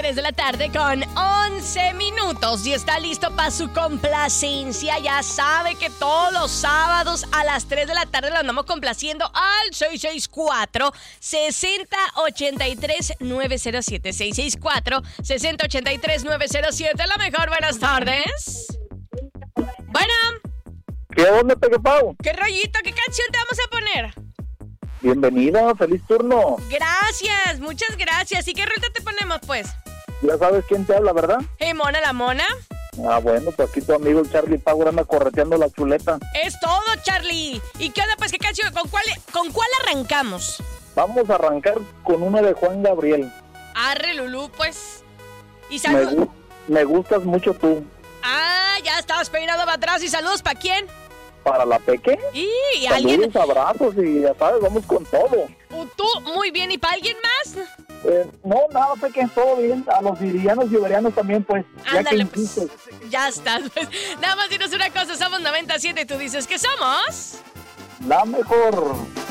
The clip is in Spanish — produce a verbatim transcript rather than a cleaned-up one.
tres de la tarde con once minutos y está listo para su complacencia. Ya sabe que todos los sábados a las tres de la tarde lo andamos complaciendo al seis seis cuatro, seis cero ocho tres, nueve cero siete. seis seis cuatro, seis cero ocho tres, nueve cero siete. La mejor, buenas tardes. Bueno. ¿Qué onda, Pequepau? ¿Qué rollito? ¿Qué canción te vamos a poner? Bienvenida, feliz turno. Gracias, muchas gracias. ¿Y qué rolita te ponemos, pues? Ya sabes quién te habla, ¿verdad? Hey, Mona, la Mona. Ah, bueno, pues aquí tu amigo el Charlie Power anda correteando la chuleta. Es todo, Charlie. ¿Y qué onda, pues, qué canción? ¿Con cuál, con cuál arrancamos? Vamos a arrancar con una de Juan Gabriel. Arre, Lulú, pues. Y Me, saludos. gu- me gustas mucho tú. Ah, ya estabas peinado para atrás. ¿Y saludos para quién? Para la Peque. Y, y alguien. Saludos, abrazos y ya sabes, vamos con todo. Uh, Tú, muy bien. ¿Y para alguien más? Eh, no, nada, Peque, todo bien. A los sirianos y iberianos también, pues. Ya Ándale, que pues. insistes. Ya estás. Pues. Nada más dinos una cosa. Somos noventa y siete y tú dices que somos. La mejor.